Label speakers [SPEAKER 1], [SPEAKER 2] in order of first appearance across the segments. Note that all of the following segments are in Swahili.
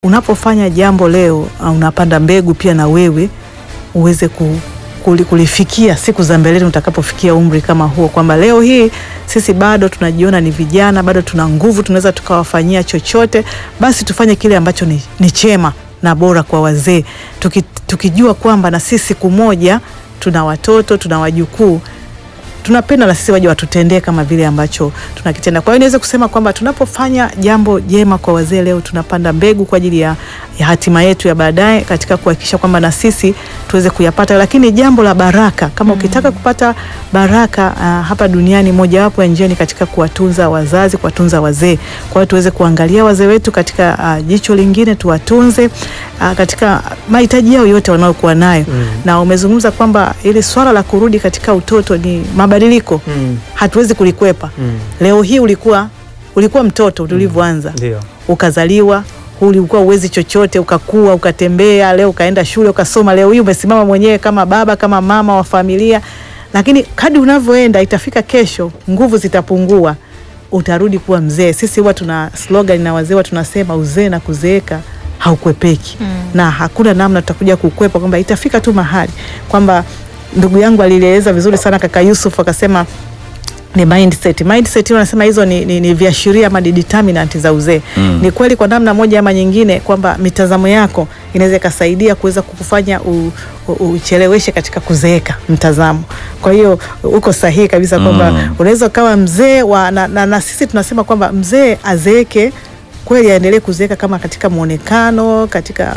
[SPEAKER 1] unapofanya jambo leo, unapanda mbegu pia na wewe uweze kulifikia siku za mbeleni utakapofikia umri kama huo, kwamba leo hii sisi bado tunajiona ni vijana, bado tuna nguvu, tunaweza tukawafanyia chochote, basi tufanye kile ambacho ni chema na bora kwa wazee, tukijua kwamba na sisi siku moja tuna watoto, tuna wajukuu, tunapenda na sisi waje watutendee kama vile ambacho tunakitenda. Kwa hiyo niweze kusema kwamba tunapofanya jambo jema kwa wazee leo, tunapanda mbegu kwa ajili ya hatima yetu ya baadaye, katika kuhakikisha kwamba na sisi tuweze kuyapata. Lakini jambo la baraka, kama ukitaka kupata baraka hapa duniani, mojawapo ya njia ni katika kuwatunza wazazi, kuwatunza wazee. Kwa hiyo tuweze kuangalia wazee wetu katika jicho lingine, tuwatunze katika mahitaji yao yote wanayokuwa nayo. Na umezungumza kwamba ile swala la kurudi katika utoto ni mabadiliko, hatuwezi kulikwepa. Leo hii ulikuwa mtoto ulivyoanza, ukazaliwa, ulikuwa uwezi chochote, ukakua, ukatembea, leo ukaenda shule, ukasoma, leo hii umesimama mwenyewe kama baba, kama mama wa familia. Lakini kadri unavyoenda, itafika kesho nguvu zitapungua, utarudi kuwa mzee. Sisi huwa tuna slogan na wazee tunasema uzee na kuzeeka haukwepeki. Na hakuna namna tutakuja kukwepa, kwamba itafika tu mahali kwamba, ndugu yangu alieleza vizuri sana kaka Yusuf, akasema ni mindset wanasema hizo ni viashiria ama determinant za uzee. Ni kweli kwa namna moja ama nyingine kwamba mitazamo yako inaweza ikasaidia kuweza kukufanya ucheleweshe katika kuzeeka mtazamo. Kwa hiyo uko sahihi kabisa kwamba unaweza ukawa mzee na sisi tunasema kwamba mzee azeeke kweli, aendelee kuzeeka kama katika muonekano, katika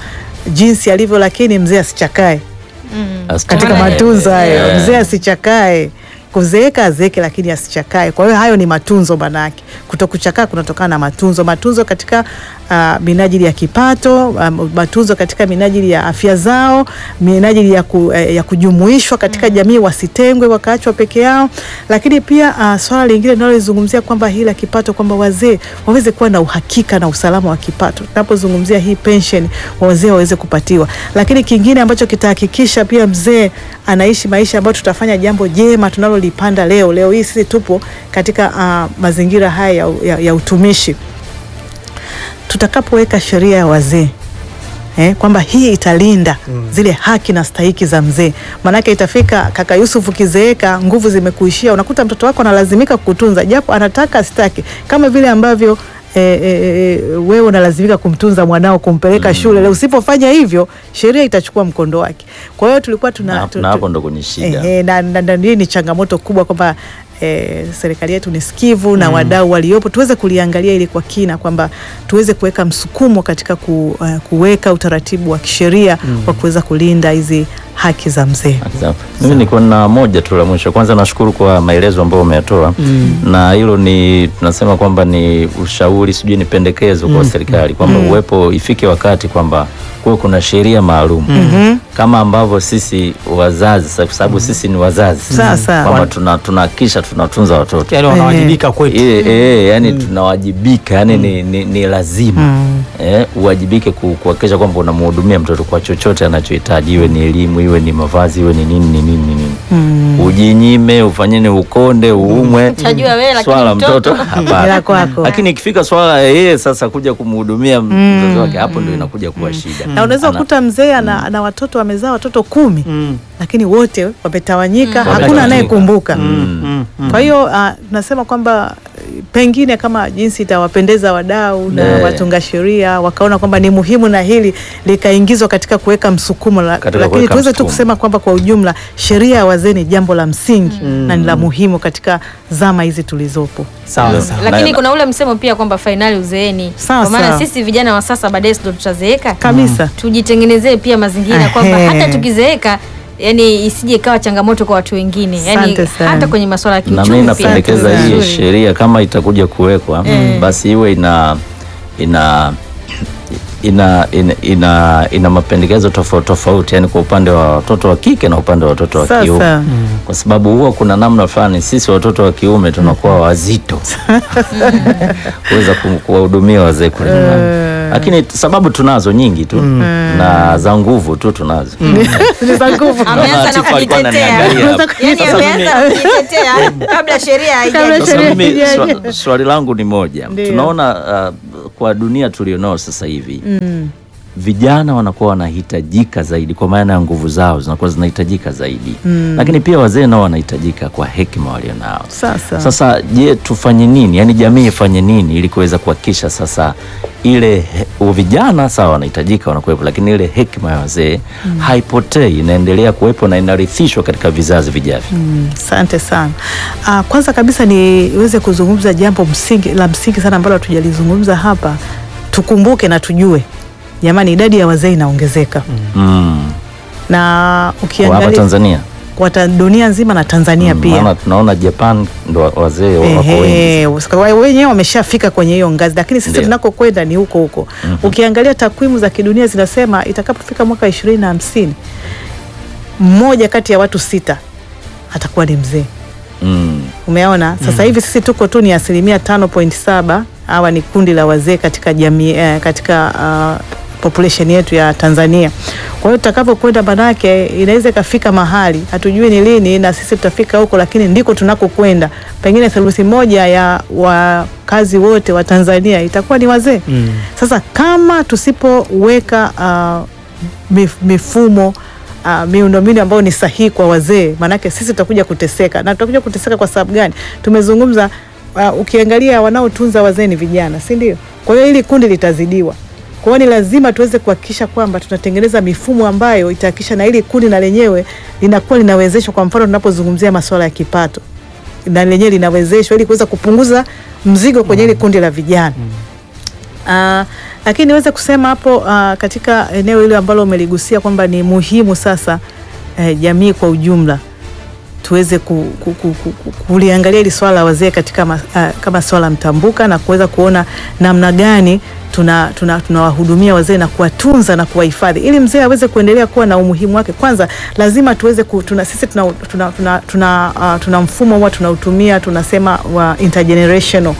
[SPEAKER 1] jinsi alivyo, lakini mzee asichakae katika matunzo hayo. Mzee asichakae, kuzeeka azeeke lakini asichakae. Kwa hiyo hayo ni matunzo manake. Kutokuchakaa kunatokana na matunzo katika minajili ya kipato, matunzo katika minajili ya afya zao, minajili ya kujumuishwa katika jamii, wasitengwe wakaachwa peke yao. Lakini pia swala lingine ninalozungumzia kwamba hili la kipato, kwamba wazee waweze kuwa na uhakika na usalama wa kipato. Tunapozungumzia hii pension, wazee waweze kupatiwa. Lakini kingine ambacho kitahakikisha pia mzee anaishi maisha ambayo tutafanya jambo jema tunalolipanda leo hii sisi tupo katika mazingira haya ya utumishi. Tutakapoweka sheria ya wazee, kwamba hii italinda zile haki na stahiki za mzee. Manake itafika kaka Yusuf, ukizeeka nguvu zimekuishia, unakuta mtoto wako analazimika kukutunza japo anataka asitaki, kama vile ambavyo wewe unalazimika kumtunza mwanao, kumpeleka shule. Leo usipofanya hivyo, sheria itachukua mkondo wake. Kwa hiyo tulikuwa
[SPEAKER 2] na hapo ndo kwenye shida.
[SPEAKER 1] Na ni changamoto kubwa kwamba serikali yetu ni sikivu na wadau waliopo tuweze kuliangalia ili kwa kina, kwamba tuweze kuweka msukumo katika kuweka utaratibu wa kisheria wa kuweza kulinda hizi haki za mzee.
[SPEAKER 2] Mimi niko na moja tu la mwisho. Kwanza nashukuru kwa maelezo ambayo umeyatoa, na hilo ni tunasema kwamba ni ushauri, sijui ni pendekezo kwa serikali, kwamba uwepo ifike wakati kwamba kuna sheria maalum kama ambavyo sisi wazazi, kwa sababu sisi ni wazazi, kwamba tunahakisha tunatunza watoto,
[SPEAKER 3] yani wanawajibika kwetu.
[SPEAKER 2] Yani tunawajibika, yani ni lazima uwajibike kuhakikisha kwamba unamhudumia mtoto kwa chochote anachohitaji, iwe ni elimu, iwe ni mavazi, iwe ni nini. Ujinyime, ufanyeni ukonde, uumwe, swala mtoto hapana. Lakini ikifika swala yeye sasa kuja kumhudumia mzazi wake, hapo ndio inakuja kuwa shida.
[SPEAKER 1] Na unaweza kukuta mzee ana watoto, amezaa watoto 10, lakini wote wametawanyika, hakuna anayekumbuka. Kwa hiyo tunasema kwamba pengine kama jinsi itawapendeza wadau na watunga sheria wakaona kwamba ni muhimu na hili likaingizwa katika kuweka msukumo, lakini tuweze tu kusema kwamba kwa ujumla sheria ya wazee ni jambo la msingi na ni la muhimu katika zama hizi tulizopo.
[SPEAKER 3] Sawa.
[SPEAKER 4] Lakini kuna ule msemo pia kwamba finali uzeeni. Kwa maana sisi vijana wa sasa baadaye ndio tutazeeka
[SPEAKER 1] kabisa.
[SPEAKER 4] Tujitengenezee pia mazingira kwamba hata tukizeeka, yani isije ikawa changamoto kwa watu wengine, yani hata kwenye masuala ya kiuchumi.
[SPEAKER 2] Na mimi napendekeza hii sheria kama itakuja kuwekwa, basi iwe ina mapendekezo tofauti, yani kwa upande wa watoto wa kike na upande wa watoto wa kiume. Kwa sababu huwa kuna namna fulani sisi watoto wa kiume tunakuwa wazito kuweza kuwahudumia wazee kule nyumbani. Lakini sababu tunazo nyingi tu na za nguvu tu tunazo.
[SPEAKER 1] Za nguvu.
[SPEAKER 4] Ameanza na kujitetea. Yani ameanza kujitetea kabla sheria haijaja.
[SPEAKER 2] Swali langu ni moja. Tunaona kwa dunia tulionao sasa hivi vijana wanakuwa wanahitajika zaidi, kwa maana ya nguvu zao zinakuwa zinahitajika zaidi, lakini pia wazee nao wanahitajika kwa hekima walionao. Sasa je, tufanye nini? Yani jamii ifanye nini ili kuweza kuhakikisha sasa ile vijana sawa wanahitajika, wanakuwepo, lakini ile hekima ya wazee haipotei, inaendelea kuwepo na inarithishwa katika vizazi vijavyo.
[SPEAKER 1] Asante sana. Kwanza kabisa niweze kuzungumza jambo la msingi sana ambalo hatujalizungumza hapa. Tukumbuke na tujue, jamani, idadi ya wazee inaongezeka. Na ukiangalia
[SPEAKER 2] hapa Tanzania,
[SPEAKER 1] kwa dunia nzima na Tanzania pia.
[SPEAKER 2] Maana tunaona Japan ndo wazee wako wengi.
[SPEAKER 1] Wenyewe wameshafika kwenye hiyo ngazi, lakini sisi tunakokwenda ni huko huko. Ukiangalia takwimu za kidunia zinasema itakapofika mwaka 2050 mmoja kati ya watu 6 atakuwa ni mzee. Umeona? Sasa hivi sisi tuko tu ni 5.7%. Hawa ni kundi la wazee katika jamii, katika population yetu ya Tanzania. Kwa hiyo tutakapokwenda, manake inaweza ikafika mahali hatujui ni lini na sisi tutafika huko, lakini ndiko tunakokwenda. Pengine theluthi moja ya wakazi wote wa Tanzania itakuwa ni wazee. Sasa kama tusipoweka mifumo miundombinu ambayo ni sahihi kwa wazee, manake sisi tutakuja kuteseka. Na tutakuja kuteseka kwa sababu gani? Tumezungumza, ukiangalia wanaotunza wazee ni vijana, si ndio? Kwa hiyo hili kundi litazidiwa. Kwa hiyo ni lazima tuweze kuhakikisha kwamba tunatengeneza mifumo ambayo itahakikisha na hili kundi na lenyewe linakuwa linawezeshwa. Kwa mfano tunapozungumzia masuala ya kipato, na lenyewe linawezeshwa ili kuweza kupunguza mzigo kwenye hili kundi la vijana. Lakini niweze kusema hapo katika eneo hilo ambalo umeligusia kwamba ni muhimu sasa jamii kwa ujumla tuweze kuliangalia hili swala la wazee katika kama swala mtambuka, na kuweza kuona namna gani tunawahudumia wazee na kuwatunza na kuwahifadhi ili mzee aweze kuendelea kuwa na umuhimu wake. Kwanza lazima tuweze sisi tuna mfumo huwa tunautumia, tunasema wa intergenerational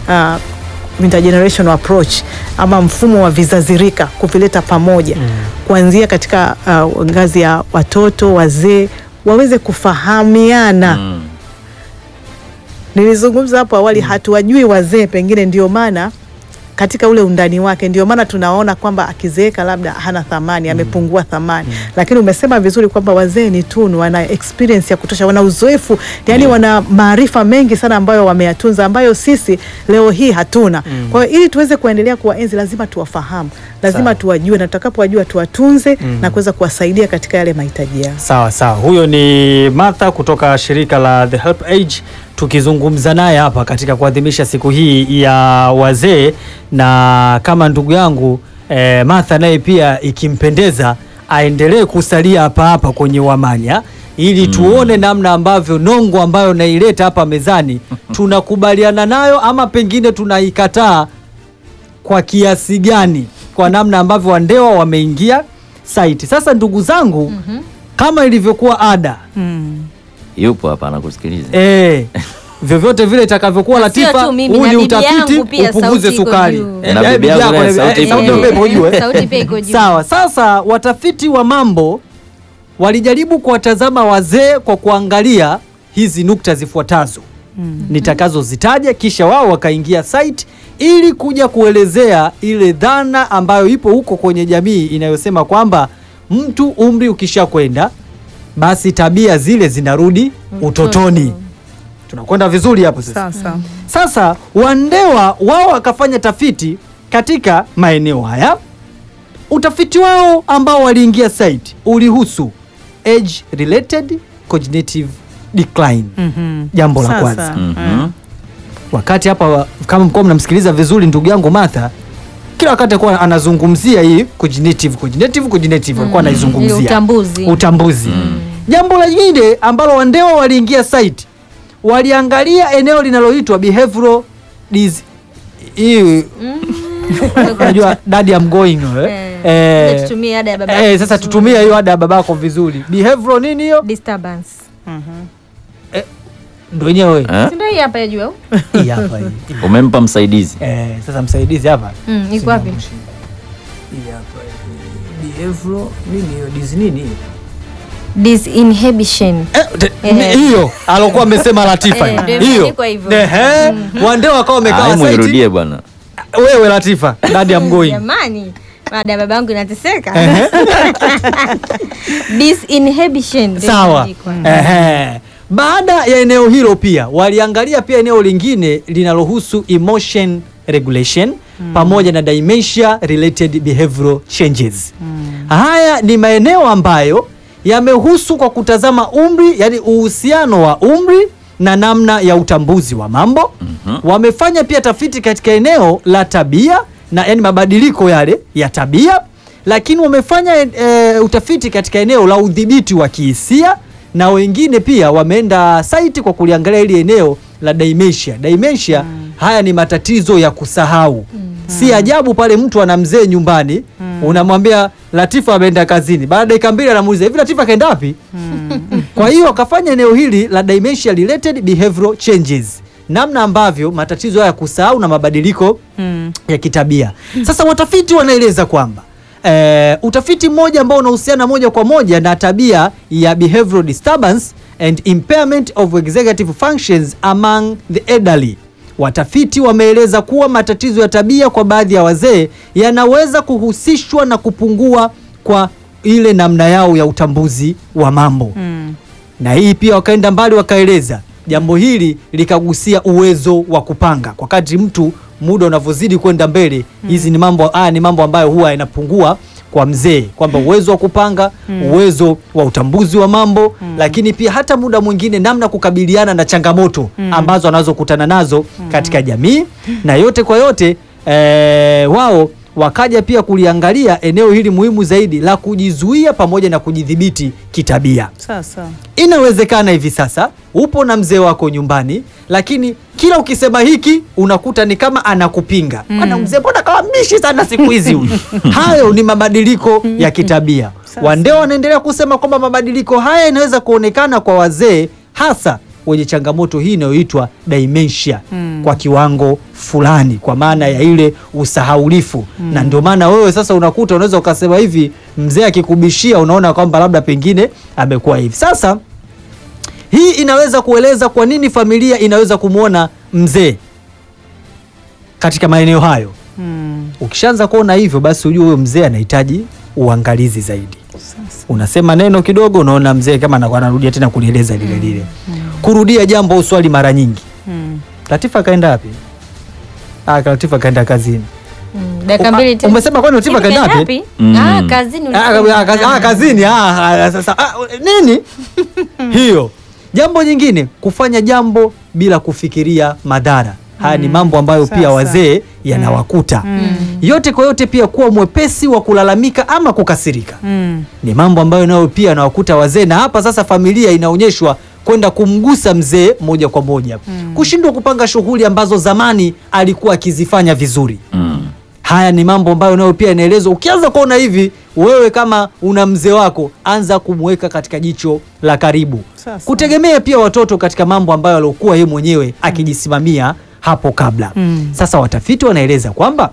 [SPEAKER 1] approach, ama mfumo wa vizazi rika, kuvileta pamoja kuanzia katika ngazi ya watoto, wazee waweze kufahamiana. Nilizungumza hapo awali, hatuwajui wazee, pengine ndio maana katika ule undani wake ndio maana tunaona kwamba akizeeka labda hana thamani, amepungua thamani. Lakini umesema vizuri kwamba wazee ni tunu, wana experience ya kutosha, wana uzoefu, yani wana maarifa mengi sana ambayo wameyatunza, ambayo sisi leo hii hatuna. Kwa hiyo ili tuweze kuendelea kuwaenzi lazima tuwafahamu, lazima tuwajue, na tutakapowajua tuwatunze na kuweza kuwasaidia katika yale mahitaji yao.
[SPEAKER 3] Sawa. Huyo ni Martha kutoka shirika la The Help Age, tukizungumza naye hapa katika kuadhimisha siku hii ya wazee. Na kama ndugu yangu Martha naye pia ikimpendeza aendelee kusalia hapa kwenye Wamanya ili tuone namna ambavyo nongo ambayo naileta hapa mezani tunakubaliana nayo ama pengine tunaikataa kwa kiasi gani, kwa namna ambavyo Wandewa wameingia site. Sasa ndugu zangu, kama ilivyokuwa ada,
[SPEAKER 2] yupo hapa anakusikiliza.
[SPEAKER 3] Vyovyote vile itakavyokuwa Latifa, huu ni utafiti, upunguze sukari. Sawa. Sasa watafiti wa mambo walijaribu kuwatazama wazee kwa kuangalia hizi nukta zifuatazo nitakazozitaja, kisha wao wakaingia site ili kuja kuelezea ile dhana ambayo ipo huko kwenye jamii inayosema kwamba mtu umri ukisha kwenda basi tabia zile zinarudi utotoni. Tunakwenda vizuri hapo sasa. Sasa Wandewa wao wakafanya tafiti katika maeneo haya. Utafiti wao ambao waliingia site ulihusu age related cognitive decline. Jambo la kwanza. Wakati hapa kama mko mnamsikiliza vizuri ndugu yangu Martha, kila wakati alikuwa anazungumzia hii cognitive alikuwa anaizungumzia utambuzi. Jambo lingine ambalo Wandewa waliingia site, waliangalia eneo linaloitwa behavioral unajua daddy I'm going
[SPEAKER 4] tutumie ada ya babako.
[SPEAKER 3] Sasa tutumie hiyo ada ya babako vizuri. Behavioral nini hiyo?
[SPEAKER 4] Disturbance.
[SPEAKER 3] Ndio yenyewe.
[SPEAKER 4] Ndio hii hapa ya juu au?
[SPEAKER 3] Hii hapa hii.
[SPEAKER 2] Umempa msaidizi.
[SPEAKER 3] Sasa msaidizi hapa.
[SPEAKER 4] Iko wapi?
[SPEAKER 3] Hii hapa. Behavioral nini hiyo? Nini?
[SPEAKER 4] Disinhibition.
[SPEAKER 3] Hiyo alokuwa amesema Latifa. Hiyo. Wandewa wakawa wamekaa site.
[SPEAKER 2] Irudie bwana.
[SPEAKER 3] Wewe Latifa, dadi ya mgoi.
[SPEAKER 4] Jamani, baada ya baba yangu inateseka. Disinhibition.
[SPEAKER 3] Sawa. Baada ya eneo hilo pia waliangalia pia eneo lingine linalohusu emotion regulation pamoja na dementia related behavioral changes. Haya ni maeneo ambayo yamehusu kwa kutazama umri, yani uhusiano wa umri na namna ya utambuzi wa mambo. Wamefanya pia tafiti katika eneo la tabia na yani mabadiliko yale ya tabia, lakini wamefanya utafiti katika eneo la udhibiti wa kihisia, na wengine pia wameenda site kwa kuliangalia ili eneo la dementia. Dementia haya ni matatizo ya kusahau. Si ajabu pale mtu ana mzee nyumbani, unamwambia Latifa ameenda kazini, baada ya dakika 2 anamuuliza hivi Latifa kaenda wapi? Kwa hiyo akafanya eneo hili la dementia related behavioral changes, namna ambavyo matatizo haya ya kusahau na mabadiliko ya kitabia. Sasa watafiti wanaeleza kwamba utafiti mmoja ambao unahusiana moja kwa moja na tabia ya behavioral disturbance and impairment of executive functions among the elderly. Watafiti wameeleza kuwa matatizo ya tabia kwa baadhi ya wazee yanaweza kuhusishwa na kupungua kwa ile namna yao ya utambuzi wa mambo. Na hii pia wakaenda mbali wakaeleza jambo hili likagusia uwezo wa kupanga. Kwa kadri mtu muda unavyozidi kwenda mbele, hizi ni mambo ambayo huwa yanapungua kwa mzee, kwamba uwezo wa kupanga, uwezo wa utambuzi wa mambo, lakini pia hata muda mwingine namna kukabiliana na changamoto ambazo anazokutana nazo katika jamii. Na yote kwa yote wao wakaja pia kuliangalia eneo hili muhimu zaidi la kujizuia pamoja na kujidhibiti kitabia.
[SPEAKER 1] Sasa
[SPEAKER 3] Inawezekana hivi sasa upo na mzee wako nyumbani, lakini kila ukisema hiki unakuta ni kama anakupinga. Bwana mzee, mbona kawa mbishi sana siku hizi huyu? Hayo ni mabadiliko ya kitabia. Wandeo wanaendelea kusema kwamba mabadiliko haya yanaweza kuonekana kwa wazee, hasa wenye changamoto hii inayoitwa dementia kwa kiwango fulani, kwa maana ya ile usahaulifu. Na ndio maana wewe sasa unakuta unaweza ukasema hivi, mzee akikubishia unaona kwamba labda pengine amekuwa hivi. Sasa hii inaweza kueleza kwa nini familia inaweza kumwona mzee katika maeneo hayo. Ukishaanza kuona hivyo, basi ujue huyo mzee anahitaji uangalizi zaidi. Unasema neno kidogo, unaona mzee kama anarudia tena kulieleza lile lile. Kurudia jambo uswali mara nyingi. Latifa kaenda wapi? Latifa kaenda kazini.
[SPEAKER 4] Dakika 2 tena.
[SPEAKER 3] Umesema kwani Latifa kaenda wapi?
[SPEAKER 4] Kazini.
[SPEAKER 3] Kazini. Sasa nini? Hiyo. Jambo nyingine, kufanya jambo bila kufikiria madhara. Haya ni mambo ambayo pia wazee yanawakuta. Yote kwa yote pia kuwa mwepesi wa kulalamika ama kukasirika. Ni mambo ambayo nayo pia yanawakuta wazee, na hapa sasa familia inaonyeshwa kwenda kumgusa mzee moja kwa moja. Kushindwa kupanga shughuli ambazo zamani alikuwa akizifanya vizuri. Haya ni mambo ambayo nayo pia inaelezwa. Ukianza kuona hivi, wewe kama una mzee wako, anza kumweka katika jicho la karibu. Kutegemea pia watoto katika mambo ambayo alikuwa yeye mwenyewe akijisimamia hapo kabla. Sasa watafiti wanaeleza kwamba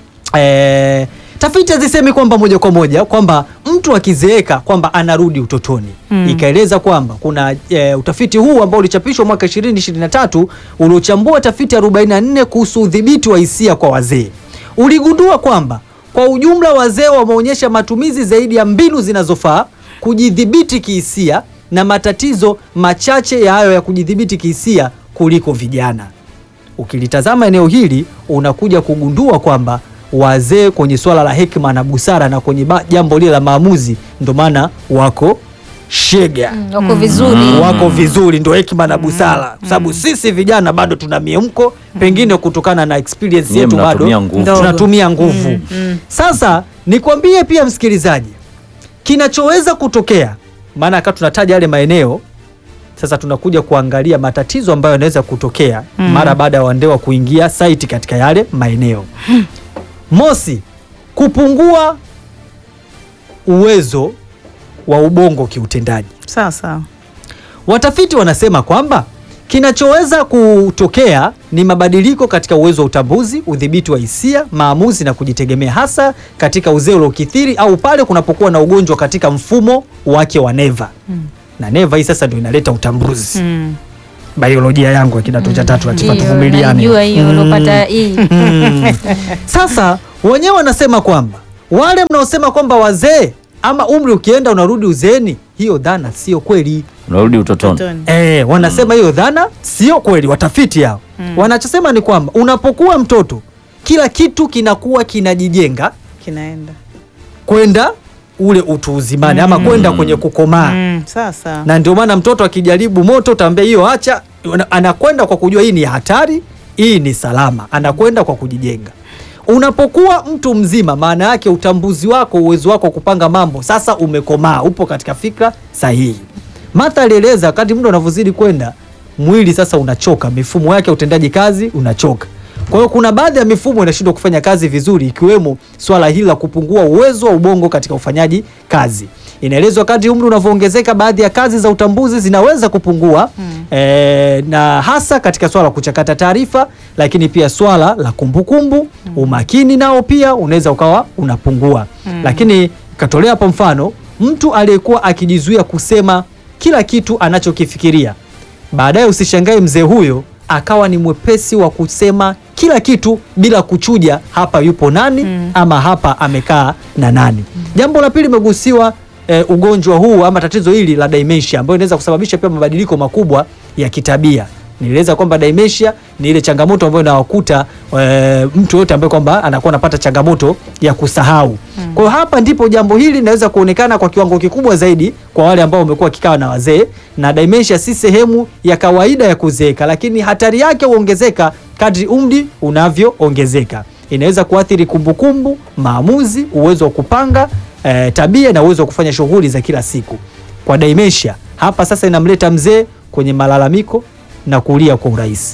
[SPEAKER 3] tafiti hazisemi kwamba moja kwa moja kwamba mtu akizeeka kwamba anarudi utotoni. Ikaeleza kwamba kuna utafiti huu ambao ulichapishwa mwaka 2023 uliochambua tafiti 44 kuhusu udhibiti wa hisia kwa wazee. Uligundua kwamba kwa ujumla wazee wameonyesha matumizi zaidi ya mbinu zinazofaa kujidhibiti kihisia na matatizo machache ya hayo ya kujidhibiti kihisia kuliko vijana. Ukilitazama eneo hili unakuja kugundua kwamba wazee kwenye swala la hekima na busara na kwenye jambo lile la maamuzi ndo maana wako shega.
[SPEAKER 4] Wako vizuri.
[SPEAKER 3] Wako vizuri, ndo hekima na busara. Sababu sisi vijana bado tuna miemko, pengine kutokana na experience yetu bado tunatumia nguvu. Sasa nikwambie pia msikilizaji, kinachoweza kutokea, maana akati tunataja yale maeneo, sasa tunakuja kuangalia matatizo ambayo yanaweza kutokea mara baada ya wandewa kuingia site katika yale maeneo. Mosi, kupungua uwezo wa ubongo kiutendaji.
[SPEAKER 1] Sasa
[SPEAKER 3] watafiti wanasema kwamba kinachoweza kutokea ni mabadiliko katika uwezo wa utambuzi, udhibiti wa hisia, maamuzi na kujitegemea, hasa katika uzee uliokithiri au pale kunapokuwa na ugonjwa katika mfumo wake wa neva. Na neva hii sasa ndio inaleta utambuzi. biolojia yangu ya kidato cha 3 lazima tuvumiliane.
[SPEAKER 4] Najua hiyo ulopata hii.
[SPEAKER 3] Sasa wenyewe wanasema kwamba wale mnaosema kwamba wazee ama umri ukienda unarudi uzeeni, hiyo dhana sio kweli.
[SPEAKER 2] Unarudi utotoni.
[SPEAKER 3] Wanasema hiyo dhana sio kweli, watafiti hao. Wanachosema ni kwamba unapokuwa mtoto kila kitu kinakuwa kinajijenga
[SPEAKER 1] Kinaenda
[SPEAKER 3] kwenda ule utu uzimani ama kwenda kwenye kukomaa.
[SPEAKER 1] Sasa
[SPEAKER 3] Na ndio maana mtoto akijaribu moto utaambia hiyo acha, anakwenda kwa kujua hii ni hatari, hii ni salama, anakwenda kwa kujijenga. Unapokuwa mtu mzima, maana yake utambuzi wako, uwezo wako kupanga mambo sasa umekomaa, upo katika fikra sahihi. Martha alieleza wakati mtu anavyozidi kwenda, mwili sasa unachoka, mifumo yake utendaji kazi unachoka. Kwa hiyo kuna baadhi ya mifumo inashindwa kufanya kazi vizuri, ikiwemo swala hili la kupungua uwezo wa ubongo katika ufanyaji kazi. Inaelezwa wakati umri unavyoongezeka, baadhi ya kazi za utambuzi zinaweza kupungua na hasa katika swala la kuchakata taarifa, lakini pia swala la kumbukumbu, umakini nao pia unaweza ukawa unapungua. Lakini katolea hapo mfano mtu aliyekuwa akijizuia kusema kila kitu anachokifikiria, baadaye usishangae mzee huyo akawa ni mwepesi wa kusema kila kitu bila kuchuja hapa yupo nani ama hapa amekaa na nani. Jambo la pili limegusiwa ugonjwa huu ama tatizo hili la dementia, ambayo inaweza kusababisha pia mabadiliko makubwa ya kitabia. Nieleza kwamba dementia ni ile changamoto ambayo inawakuta mtu yote ambaye kwamba anakuwa anapata changamoto ya kusahau. Kwa hiyo hapa ndipo jambo hili linaweza kuonekana kwa kiwango kikubwa zaidi kwa wale ambao wamekuwa kikao na wazee, na dementia si sehemu ya kawaida ya kuzeeka, lakini hatari yake huongezeka kadri umri unavyoongezeka. Inaweza kuathiri kumbukumbu, maamuzi, uwezo wa kupanga tabia na uwezo wa kufanya shughuli za kila siku. Kwa dementia hapa sasa inamleta mzee kwenye malalamiko na kulia kwa urahisi.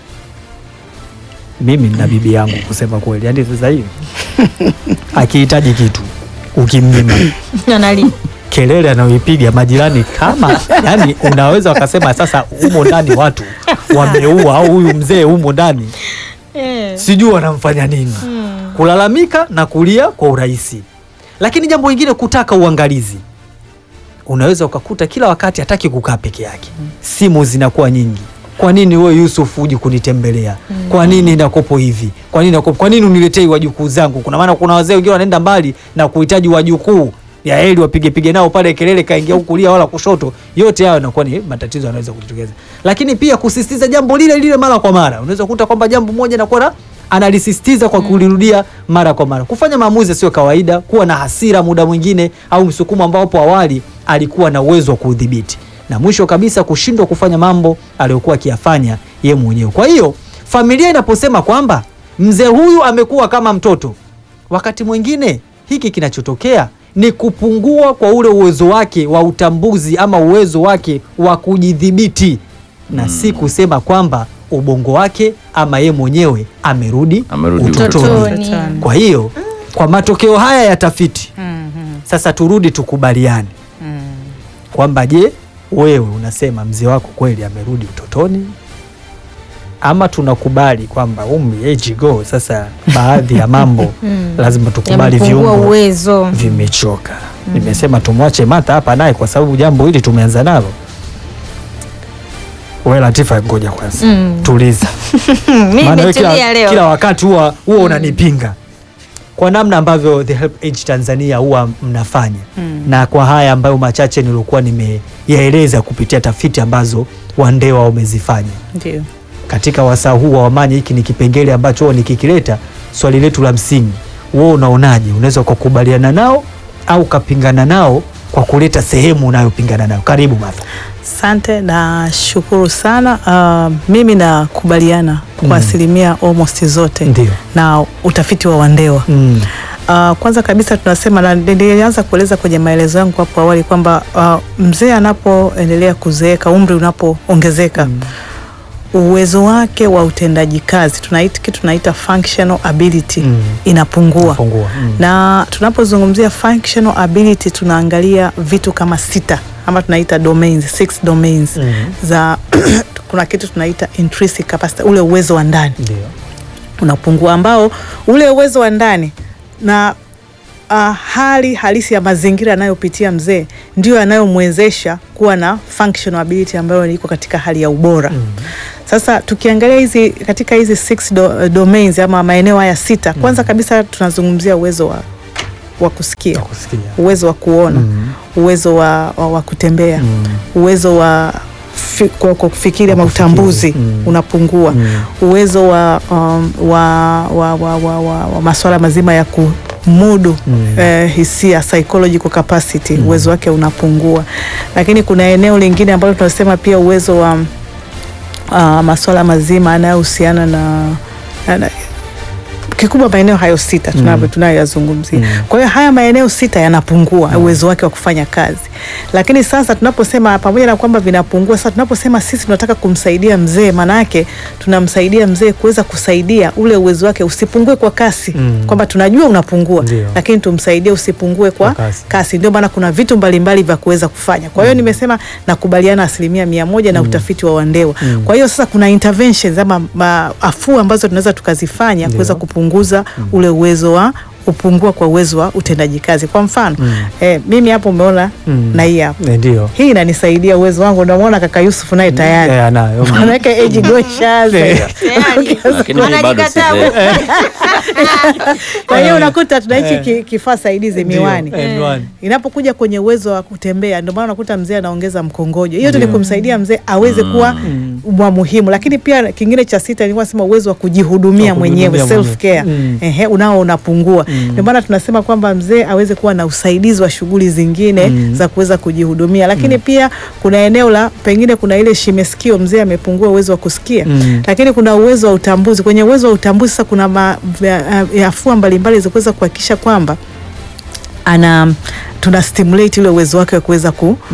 [SPEAKER 3] Mimi na bibi yangu kusema kweli, yani sasa hivi akihitaji kitu ukimnyima
[SPEAKER 4] Analia.
[SPEAKER 3] kelele anayoipiga majirani kama yani unaweza wakasema sasa humo ndani watu wameua au huyu mzee humo ndani sijui wanamfanya nini. Kulalamika na kulia kwa urahisi. Lakini jambo lingine, kutaka uangalizi. Unaweza ukakuta kila wakati hataki kukaa peke yake. Simu zinakuwa nyingi. Kwa nini wewe Yusuf uji kunitembelea? Kwa nini nakopo hivi? Kwa nini uniletei wajukuu zangu? Kuna maana kuna wazee wengine wanaenda mbali na kuhitaji wajukuu. Ya heli wapige nao pale kelele kaingia huku kulia wala kushoto. Yote hayo yanakuwa ni matatizo yanaweza kujitokeza. Lakini pia kusisitiza jambo lile lile mara kwa mara. Unaweza kukuta kwamba jambo moja na kwa analisisitiza kwa kulirudia mara kwa mara. Kufanya maamuzi sio kawaida, kuwa na hasira muda mwingine au msukumo ambao hapo awali alikuwa na uwezo wa kudhibiti. Na mwisho kabisa kushindwa kufanya mambo aliyokuwa akiyafanya yeye mwenyewe. Kwa hiyo familia inaposema kwamba mzee huyu amekuwa kama mtoto, wakati mwingine hiki kinachotokea ni kupungua kwa ule uwezo wake wa utambuzi ama uwezo wake wa kujidhibiti, na si kusema kwamba ubongo wake ama ye mwenyewe amerudi utotoni. Kwa hiyo kwa matokeo haya ya tafiti sasa turudi tukubaliane kwamba je, wewe unasema mzee wako kweli amerudi utotoni, ama tunakubali kwamba age go sasa baadhi ya mambo lazima tukubali viungo vimechoka. Nimesema tumwache Martha hapa naye kwa sababu jambo hili tumeanza nalo. Wewe Latifa, ngoja kwanza tuliza. Maana kila wakati huwa unanipinga kwa namna ambavyo The Help Age Tanzania huwa mnafanya na kwa haya ambayo machache nilikuwa nimeyaeleza kupitia tafiti ambazo Wandewa wamezifanya.
[SPEAKER 1] Ndio.
[SPEAKER 3] Katika wasaa huu wa Wamanya, hiki ni kipengele ambacho huwa nikikileta swali letu la msingi. Wewe unaonaje? Unaweza kukubaliana nao au kapingana nao kwa kuleta sehemu unayopingana nayo. Karibu Martha.
[SPEAKER 1] Asante na shukuru sana. Mimi nakubaliana kwa asilimia almost zote.
[SPEAKER 3] Ndiyo.
[SPEAKER 1] Na utafiti wa Wandewa. Kwanza kabisa tunasema, na nilianza kueleza kwenye maelezo yangu hapo awali kwamba mzee anapoendelea kuzeeka, umri unapoongezeka, uwezo wake wa utendaji kazi tunaita functional ability inapungua. Na tunapozungumzia functional ability tunaangalia vitu kama 6 ama tunaita domains, 6 domains za kuna kitu tunaita intrinsic capacity, ule uwezo wa ndani unapungua, ambao ule uwezo wa ndani na hali halisi ya mazingira anayopitia mzee ndio yanayomwezesha kuwa na functional ability ambayo iko katika hali ya ubora. Sasa tukiangalia katika hizi 6 domains ama maeneo haya 6, kwanza kabisa tunazungumzia uwezo wa kusikia, uwezo wa kuona, uwezo wa kutembea, uwezo wa kufikiri ama utambuzi unapungua, uwezo wa masuala mazima ya kumudu hisia, psychological capacity, uwezo wake unapungua. Lakini kuna eneo lingine ambalo tunasema pia uwezo wa masuala mazima yanayohusiana na kikubwa maeneo hayo 6 tunayoyazungumzia. Kwa hiyo haya maeneo 6 yanapungua uwezo wake wa kufanya kazi. Lakini sasa tunaposema pamoja na kwamba vinapungua, sasa tunaposema sisi tunataka kumsaidia mzee, maana yake tunamsaidia mzee kuweza kusaidia ule uwezo wake usipungue kwa kasi, kwamba tunajua unapungua, lakini tumsaidie usipungue kwa kasi. Ndio maana kuna vitu mbalimbali vya kuweza kufanya. Kwa hiyo nimesema nakubaliana 100% na utafiti wa Wandewa. Kwa hiyo sasa kuna interventions ama afua ambazo tunaweza tukazifanya kuweza kupunguza ule uwezo wa upungua kwa uwezo wa utendaji kazi. Kwa mfano, mimi hapo umeona na hii hapo.
[SPEAKER 3] Ndio.
[SPEAKER 1] Hii inanisaidia uwezo wangu, ndio unaona kaka Yusuf naye tayari.
[SPEAKER 3] Anayo.
[SPEAKER 1] Anaweka age gosha.
[SPEAKER 2] Lakini bado
[SPEAKER 1] Kwa hiyo unakuta tuna hichi kifaa saidizi miwani. Inapokuja kwenye uwezo wa kutembea, ndio maana unakuta mzee anaongeza mkongojo. Hiyo ni kumsaidia mzee aweze kuwa muhimu. Lakini pia kingine cha 6 nilikuwa nasema uwezo wa kujihudumia mwenyewe, self care. Unao unapungua. Ndio maana tunasema kwamba mzee aweze kuwa na usaidizi wa shughuli zingine za kuweza kujihudumia. Lakini pia kuna eneo la pengine kuna ile shimesikio, mzee amepungua uwezo wa kusikia. Lakini kuna uwezo wa utambuzi. Kwenye uwezo wa utambuzi sasa kuna afua mbalimbali za kuweza kuhakikisha kwamba tuna stimulate ile uwezo wake wa kuweza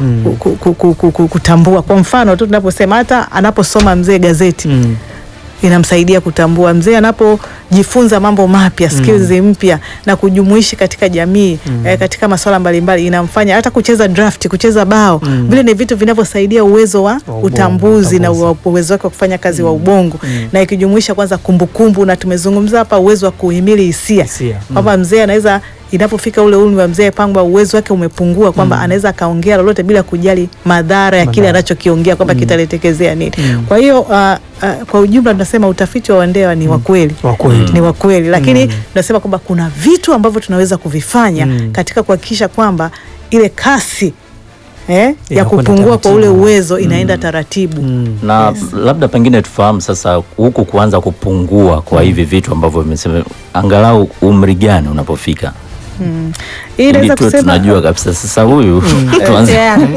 [SPEAKER 1] kutambua. Kwa mfano tu tunaposema hata anaposoma mzee gazeti inamsaidia kutambua. Mzee anapojifunza mambo mapya, skills mpya na kujumuishi katika jamii, katika masuala mbalimbali, inamfanya hata kucheza draft, kucheza bao, vile ni vitu vinavyosaidia uwezo wa utambuzi na uwezo wake wa kufanya kazi wa ubongo. Na ikijumuisha kwanza kumbukumbu, na tumezungumza hapa uwezo wa kuhimili hisia. Kwamba mzee anaweza, inapofika ule umri wa mzee pangwa, uwezo wake umepungua, kwamba anaweza kaongea lolote bila kujali madhara ya kile anachokiongea kwamba kitaletekezea nini. Kwa hiyo kwa ujumla tunasema utafiti wa Wandewa ni wa kweli. Ni wa kweli, lakini tunasema kwamba kuna vitu ambavyo tunaweza kuvifanya katika kuhakikisha kwamba ile kasi ya kupungua kwa ule uwezo inaenda taratibu.
[SPEAKER 2] Na labda pengine tufahamu sasa huku kuanza kupungua kwa hivi vitu ambavyo umesema, angalau umri gani unapofika?
[SPEAKER 1] Ili
[SPEAKER 2] tunajua kabisa sasa huyu tuanze.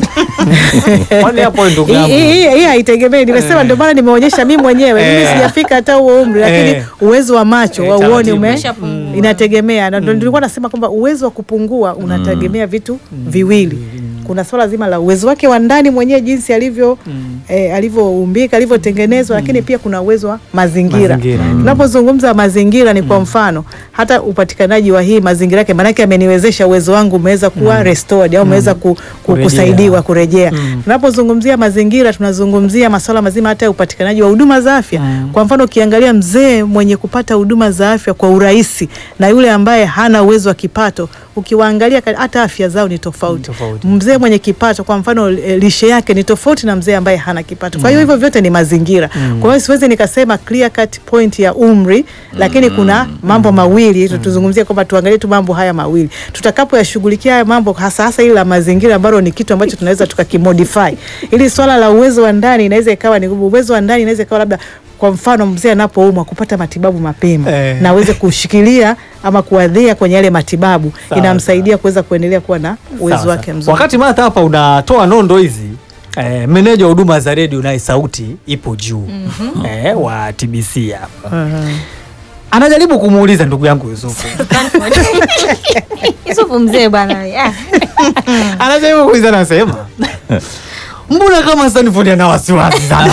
[SPEAKER 3] Kwani hapo ndugu yangu.
[SPEAKER 1] Hii haitegemei. Nimesema ndio maana nimeonyesha mimi mwenyewe. Mimi sijafika hata huo umri, lakini uwezo wa macho wa uone inategemea. Na ndio nilikuwa nasema kwamba uwezo wa kupungua unategemea vitu viwili. Kuna swala zima la uwezo wake wa ndani mwenyewe, jinsi alivyoumbika, alivyotengenezwa, lakini pia kuna uwezo wa mazingira. Tunapozungumza mazingira ni kwa mfano hata upatikanaji wa hii mazingira yake, maana yake ameniwezesha uwezo wangu umeweza kuwa restored au umeweza kusaidiwa kurejea. Tunapozungumzia mazingira tunazungumzia masuala mazima hata upatikanaji wa huduma za afya. Kwa mfano ukiangalia mzee mwenye kupata huduma za afya kwa urahisi na yule ambaye hana uwezo wa kipato, ukiwaangalia hata afya zao ni tofauti. Mzee mwenye kipato kwa mfano lishe yake ni tofauti na mzee ambaye hana kipato. Kwa hiyo hivyo vyote ni mazingira. Kwa hiyo siwezi nikasema clear cut point ya umri, lakini kuna mambo mawili tutazungumzia kwamba tuangalie tu mambo haya mawili. Tutakapoyashughulikia haya mambo hasa ile la mazingira ambalo ni kitu ambacho tunaweza tukakimodify. Ili swala la uwezo wa ndani inaweza ikawa ni uwezo wa ndani, inaweza ikawa labda kwa mfano mzee anapoumwa kupata matibabu mapema na aweze kushikilia ama kuadhia kwenye yale matibabu, inamsaidia kuweza kuendelea kuwa na uwezo wake mzuri.
[SPEAKER 3] Wakati Martha hapa unatoa nondo hizi, meneja wa huduma za redio naye sauti ipo juu wa TBC hapa. Anajaribu kumuuliza ndugu yangu Yusufu.
[SPEAKER 4] Yusufu mzee bwana.
[SPEAKER 3] Anajaribu kuuliza, anasema mbona kama Stanford ana wasiwasi sana?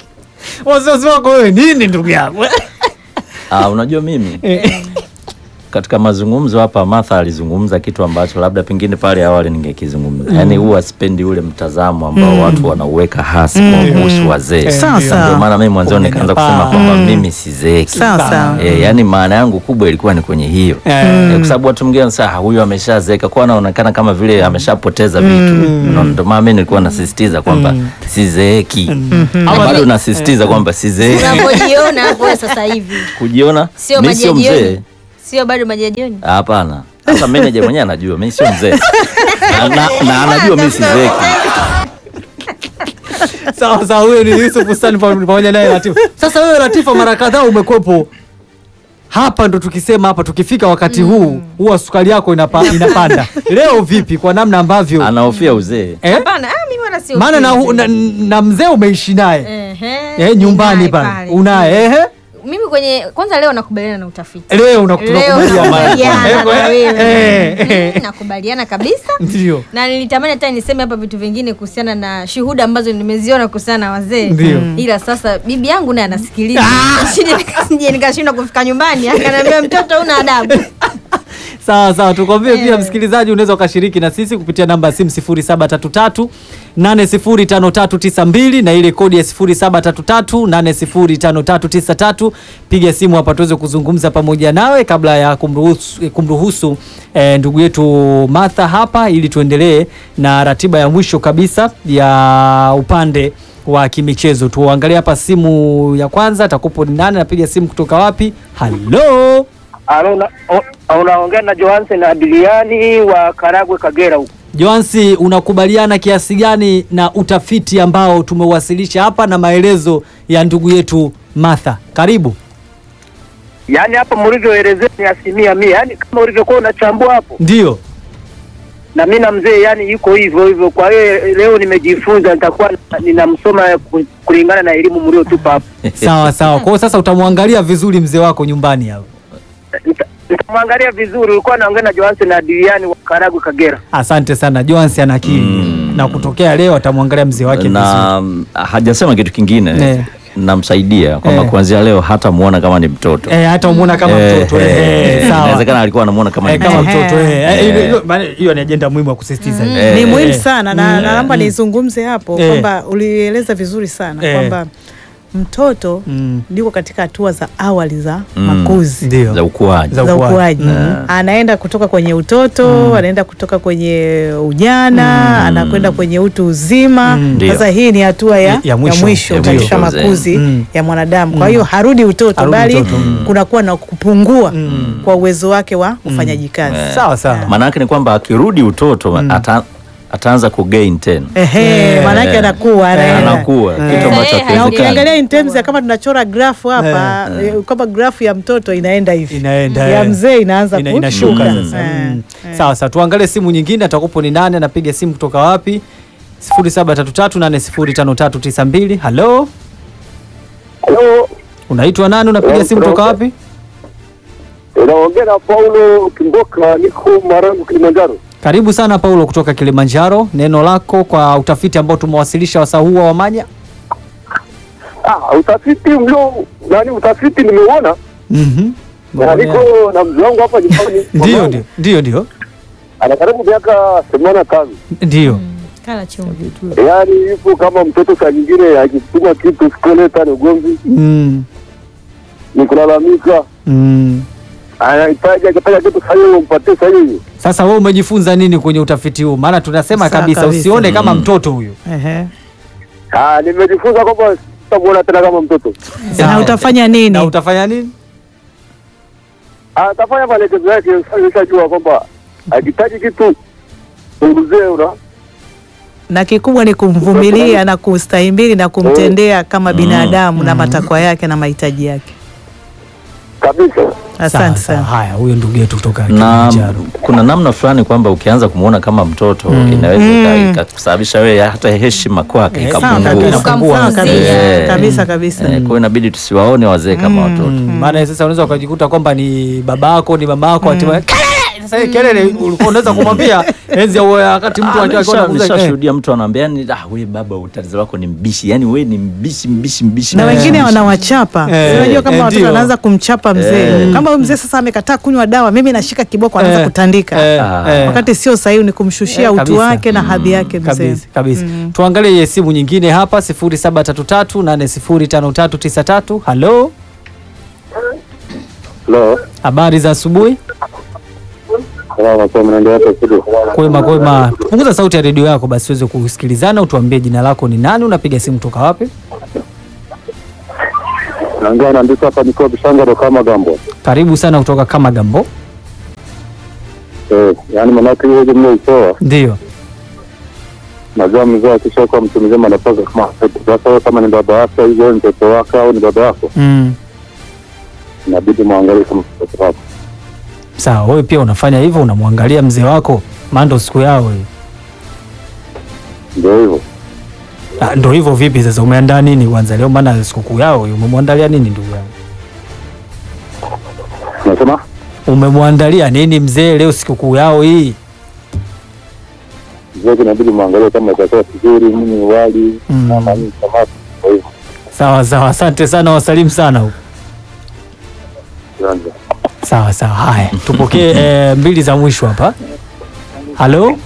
[SPEAKER 3] Wasiwasi wako wewe nini ndugu yangu?
[SPEAKER 2] Unajua mimi katika mazungumzo hapa Martha alizungumza kitu ambacho labda pengine pale awali ningekizungumza. Yaani huwa sipendi ule mtazamo ambao watu wanauweka hasi kwa kuhusu wazee. Ndio maana mimi mwanzo nikaanza kusema kwamba mimi sizeeki. Yaani maana yangu kubwa ilikuwa ni kwenye hiyo. Kwa sababu watu wengine sasa huyu ameshazeeka kwa anaonekana kama vile ameshapoteza vitu. Ndio maana mimi nilikuwa nasisitiza kwamba sizeeki. Bado nasisitiza kwamba sizeeki.
[SPEAKER 4] Unapojiona hapo sasa hivi.
[SPEAKER 2] Kujiona? Mimi sio mzee.
[SPEAKER 4] Sio bado maji ya jioni?
[SPEAKER 2] Hapana. Hata manager mwenyewe anajua mimi sio mzee. Na anajua mimi sizeeki.
[SPEAKER 3] Sawa, huyo ni Yusuf Bustani pamoja naye Latifa. Sasa wewe Latifa, mara kadhaa umekwepo hapa, ndo tukisema hapa tukifika wakati huu huwa sukari yako inapanda. Leo vipi kwa namna ambavyo
[SPEAKER 2] anahofia uzee?
[SPEAKER 4] Hapana, mimi wala sio.
[SPEAKER 3] Maana na mzee umeishi naye. Nyumbani pale. Unaye
[SPEAKER 4] mimi kwanza leo nakubaliana na utafiti.
[SPEAKER 3] Leo nakubaliana
[SPEAKER 4] na wewe. Nakubaliana kabisa.
[SPEAKER 3] Ndio.
[SPEAKER 4] Na nilitamani hata niseme hapa vitu vingine kuhusiana na shuhuda ambazo nimeziona kuhusiana na wazee. Ila sasa bibi yangu naye anasikiliza. Nikashindwa kufika nyumbani, akaniambia mtoto una adabu.
[SPEAKER 3] Sawa, tukwambie pia msikilizaji, unaweza ukashiriki na sisi kupitia namba ya simu 0733805392 na ile kodi ya 0733805393. Piga simu hapa tuweze kuzungumza pamoja nawe kabla ya kumruhusu ndugu yetu Martha hapa, ili tuendelee na ratiba ya mwisho kabisa ya upande wa kimichezo. Tuangalie hapa simu ya kwanza, atakupo ni nani, anapiga simu kutoka wapi? Hello.
[SPEAKER 5] Unaongea na Johansen Adiliani wa Karagwe, Kagera huko.
[SPEAKER 3] Johansi, unakubaliana kiasi gani na utafiti ambao tumewasilisha hapa na maelezo ya ndugu yetu Martha? Karibu.
[SPEAKER 5] Yaani hapa mlivyoelezea ni 100%. Yaani kama ulivyokuwa unachambua hapo.
[SPEAKER 3] Ndio.
[SPEAKER 5] Na mimi na mzee yani yuko hivyo. Kwa hiyo leo nimejifunza, nitakuwa ninamsoma kulingana na elimu mliotupa hapo.
[SPEAKER 3] Sawa. Kwa hiyo sasa utamwangalia vizuri mzee wako nyumbani hapo.
[SPEAKER 5] Nitamwangalia vizuri. Ulikuwa naongea na Johansen Adiliani wa Karagwe, Kagera.
[SPEAKER 3] Asante sana Johansen, ana akili. Na kutokea leo atamwangalia mzee wake vizuri.
[SPEAKER 2] Na hajasema kitu kingine. Namsaidia kwamba kuanzia leo hata muona kama ni mtoto.
[SPEAKER 3] Hata muona kama mtoto. Sawa.
[SPEAKER 2] Inawezekana alikuwa anamuona kama
[SPEAKER 3] mtoto. Hiyo ni ajenda muhimu ya kusisitiza.
[SPEAKER 1] Ni muhimu sana na naomba nizungumze hapo kwamba ulieleza vizuri sana kwamba mtoto ndiko katika hatua za awali za makuzi
[SPEAKER 2] za ukuaji.
[SPEAKER 1] Anaenda kutoka kwenye utoto, anaenda kutoka kwenye ujana, anakwenda kwenye utu uzima. Sasa hii ni hatua ya mwisho katika makuzi ya mwanadamu. Kwa hiyo harudi utoto, bali kunakuwa na kupungua kwa uwezo wake wa ufanyaji kazi.
[SPEAKER 3] Sawa.
[SPEAKER 2] Maana yake ni kwamba akirudi utoto ataanza kugain tena.
[SPEAKER 1] Maana yake anakuwa
[SPEAKER 2] kitu ambacho
[SPEAKER 1] na ukiangalia in terms ya kama tunachora graph hapa, kama graph ya mtoto inaenda hivi, ya mzee inaanza
[SPEAKER 3] inashuka sasa. Sawa, tuangalie simu nyingine, atakupo ni nani, anapiga simu kutoka wapi? 0733805392. Hello. Unaitwa nani, unapiga simu kutoka wapi?
[SPEAKER 6] Unaongea na Paulo Kimboka, niko Marangu, Kilimanjaro.
[SPEAKER 3] Karibu sana Paulo kutoka Kilimanjaro. Neno lako kwa utafiti ambao tumewasilisha wasaa huu wa Manya.
[SPEAKER 6] Utafiti nimeuona. Na niko na mzee wangu hapa nyumbani.
[SPEAKER 3] Ndio.
[SPEAKER 6] Ana karibu miaka 85.
[SPEAKER 3] Ndio.
[SPEAKER 4] Kala chumvi.
[SPEAKER 6] Yaani yupo kama mtoto saa nyingine akituma kitu sikoleta ni ugomvi. Ni kulalamika. Anahitaji akipata kitu sahihi umpatie sahihi.
[SPEAKER 3] Sasa wewe umejifunza nini kwenye utafiti huu? Maana tunasema kabisa usione kama mtoto huyu.
[SPEAKER 6] Nimejifunza kwamba sitamuona tena kama mtoto.
[SPEAKER 1] Na utafanya nini?
[SPEAKER 6] Atafanya maelekezo yake, ushajua kwamba akihitaji kitu umzee
[SPEAKER 1] na kikubwa ni kumvumilia na kustahimili na kumtendea kama binadamu na matakwa yake na mahitaji yake.
[SPEAKER 6] Kabisa.
[SPEAKER 1] Asante sana.
[SPEAKER 3] Haya, huyo ndugu yetu kutoka
[SPEAKER 2] Kilimanjaro. Kuna namna fulani kwamba ukianza kumuona kama mtoto inaweza ikakusababisha wewe hata heshima kwake ikapungua.
[SPEAKER 1] Kabisa.
[SPEAKER 2] Kwa hiyo inabidi tusiwaone wazee kama watoto.
[SPEAKER 3] Maana sasa unaweza ukajikuta kwamba ni babako, ni mamako, Sasa kelele ulikuwa unaweza kumwambia enzi ya wakati mtu akiwa
[SPEAKER 2] anashuhudia mtu anaambia yani wewe baba utatizo wako ni mbishi. Yani wewe ni mbishi.
[SPEAKER 1] Na wengine wanawachapa. Unajua kama watoto wanaanza kumchapa mzee. Kama mzee sasa amekataa kunywa dawa, mimi nashika kiboko anaanza kutandika. Wakati sio sahihi, ni kumshushia utu wake na hadhi yake mzee.
[SPEAKER 3] Kabisa. Tuangalie simu nyingine hapa 0733805393. Hello.
[SPEAKER 6] Hello.
[SPEAKER 3] Habari za asubuhi?
[SPEAKER 6] Kwema.
[SPEAKER 3] Punguza sauti ya redio yako basi uweze kusikilizana. Utuambie jina lako ni nani, unapiga simu kutoka wapi?
[SPEAKER 6] Naongea na ndiko hapa niko Bishangaro kama Gambo.
[SPEAKER 3] Karibu sana kutoka kama Gambo.
[SPEAKER 6] Yani manake hiyo ndio isoa.
[SPEAKER 3] Ndio.
[SPEAKER 6] Najua mzee akisha kwa mtu mzima anapaswa kama sasa kama ni baba yako hiyo ni mtoto wako au ni baba yako. Inabidi muangalie kama mtoto wako.
[SPEAKER 3] Sawa, wewe pia unafanya hivyo, unamwangalia mzee wako, maana ndo siku yao hiyo.
[SPEAKER 6] Ndio hivyo.
[SPEAKER 3] Ndio hivyo vipi sasa, umeandaa nini kwanza leo, maana siku yao hiyo? Umemwandalia nini ndugu yangu?
[SPEAKER 6] Unasema?
[SPEAKER 3] Umemwandalia nini mzee leo siku yao hii?
[SPEAKER 6] Mzee inabidi muangalie kama itakuwa vizuri, mimi wali na mimi samaki kwa hivyo.
[SPEAKER 3] Sawa, asante sana, wasalimu sana huko. Sawa, haya. Tupokee mbili za mwisho hapa. Halo.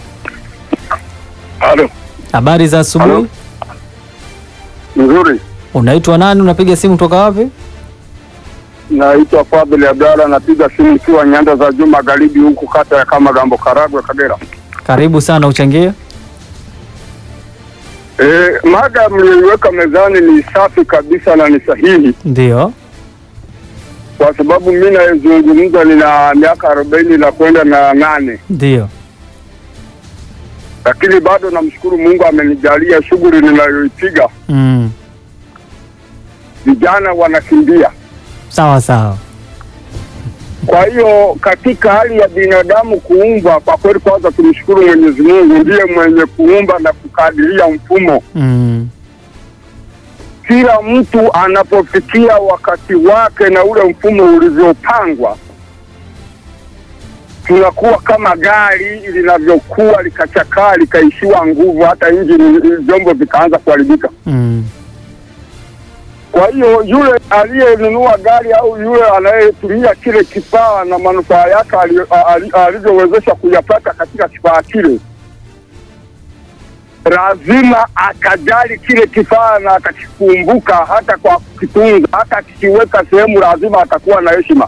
[SPEAKER 3] Habari za asubuhi.
[SPEAKER 6] Nzuri.
[SPEAKER 3] Unaitwa nani, unapiga simu kutoka wapi?
[SPEAKER 6] Naitwa Fadhili Abdalla, napiga simu nikiwa Nyanda za Juu Magharibi huku kata ya kama Gambo Karagwe Kagera.
[SPEAKER 3] Karibu sana, uchangie.
[SPEAKER 6] Mada mliweka mezani ni safi kabisa na ni sahihi.
[SPEAKER 3] Ndio.
[SPEAKER 6] Kwa sababu mimi nazungumza nina miaka 40 na kwenda na 8.
[SPEAKER 3] Ndio.
[SPEAKER 6] Lakini bado namshukuru Mungu amenijalia shughuli ninayoipiga. Vijana wanakimbia.
[SPEAKER 3] Sawa.
[SPEAKER 6] Kwa hiyo katika hali ya binadamu kuumba, kwa kweli kwanza tumshukuru Mwenyezi Mungu, ndiye mwenye kuumba na kukadiria mfumo. Kila mtu anapofikia wakati wake na ule mfumo ulivyopangwa, tunakuwa kama gari linavyokuwa likachakaa likaishiwa nguvu, hata injini vyombo vikaanza kuharibika. Kwa hiyo yule aliyenunua gari au yule anayetumia kile kifaa na manufaa yake alivyowezesha kuyapata katika kifaa kile, lazima akajali kile kifaa na akakikumbuka, hata kwa kukitunza, hata akikiweka sehemu lazima atakuwa na heshima.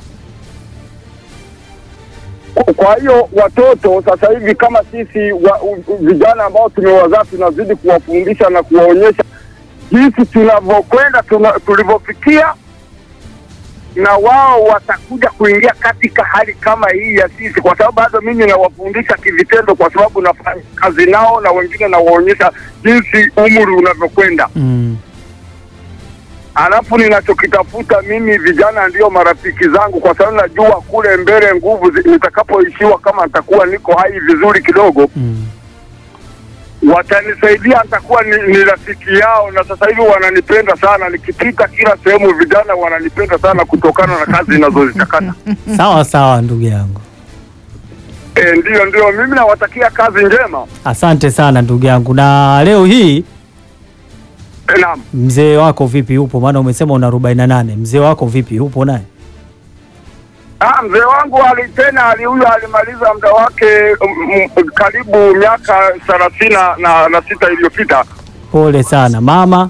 [SPEAKER 6] Kwa hiyo watoto sasa hivi kama sisi vijana ambao tumewazaa, tunazidi kuwafundisha na kuwaonyesha jinsi tunavyokwenda tulivyofikia, na wao watakuja kuingia katika hali kama hii ya sisi, kwa sababu bado mimi nawafundisha kivitendo, kwa sababu nafanya kazi nao na wengine nawaonyesha jinsi umri unavyokwenda. Alafu ninachokitafuta mimi, vijana ndio marafiki zangu, kwa sababu najua kule mbele nguvu nitakapoishiwa, kama nitakuwa niko hai vizuri kidogo, watanisaidia, nitakuwa ni rafiki yao. Na sasa hivi wananipenda sana, nikipita kila sehemu vijana wananipenda sana kutokana na kazi ninazozitakata.
[SPEAKER 3] Sawa ndugu yangu.
[SPEAKER 6] Ndio mimi nawatakia kazi njema.
[SPEAKER 3] Asante sana ndugu yangu. Na leo hii
[SPEAKER 6] naam,
[SPEAKER 3] mzee wako vipi, upo? Maana umesema una 48. Mzee wako vipi, upo naye?
[SPEAKER 6] Mzee wangu huyo alimaliza muda wake karibu miaka 36 iliyopita.
[SPEAKER 3] Pole sana. Mama